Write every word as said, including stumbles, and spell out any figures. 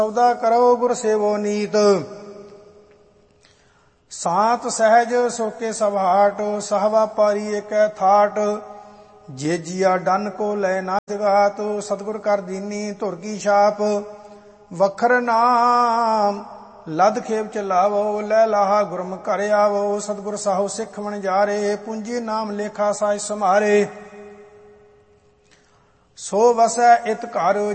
ਸੌਦਾ ਕਰੋ ਗੁਰ ਸੇਵੋ ਨੀਤ। ਸਾਤ ਸਹਿਜ ਸੋਕੇ ਸਭਾਟ, ਸਹਵਾ ਪਾਰੀ ਏਕੈ ਥਾਟ। ਜੇ ਜੀਆ ਡੰਨ ਕੋ ਲੈ ਨਾ ਜਗਾਤ, ਸਤਿਗੁਰ ਕਰ ਦੀਨੀ ਧੁਰ ਕੀ ਛਾਪ। ਵਖਰ ਨਾਮ ਲਦ ਖੇਪ ਚਲਾਵੋ, ਲੈ ਲਾਹਾ ਗੁਰਮ ਘਰ ਆਵੋ। ਸਤਿਗੁਰ ਸਾਹੋ ਸਿੱਖ ਵਣਜਾਰੇ, ਪੂੰਜੀ ਨਾਮ ਲੇਖਾ ਸਾਜ ਸਮਾਰੇ। ਸੋ ਵਸੈ ਇਤ ਘਰ